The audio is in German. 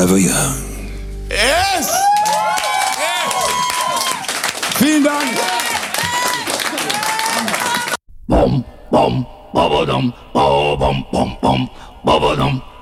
Forever Young. Yes! Vielen Dank. Bom, bom, babadum, bom, bom, bom, bom, babadum.